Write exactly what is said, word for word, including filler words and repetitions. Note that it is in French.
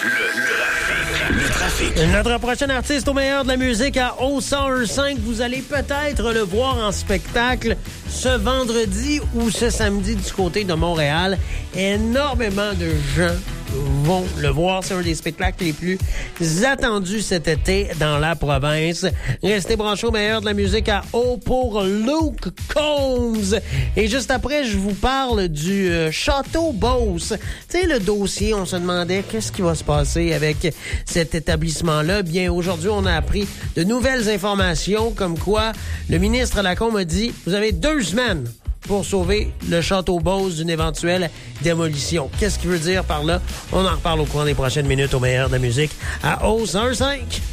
Le trafic. Notre prochain artiste au meilleur de la musique à O cent un cinq, vous allez peut-être le voir en spectacle ce vendredi ou ce samedi du côté de Montréal. Énormément de gens vont le voir. C'est un des spectacles les plus attendus cet été dans la province. Restez branchés au meilleur de la musique à O pour Luke Combs. Et juste après, je vous parle du euh, Château Beauce. Tu sais, le dossier, on se demandait qu'est-ce qui va se passer avec cet établissement-là. Bien, aujourd'hui, on a appris de nouvelles informations comme quoi le ministre Lacombe a dit « Vous avez deux semaines pour sauver le Château Beauce d'une éventuelle démolition. » Qu'est-ce qu'il veut dire par là? On en reparle au cours des prochaines minutes au meilleur de la musique à O cent un cinq.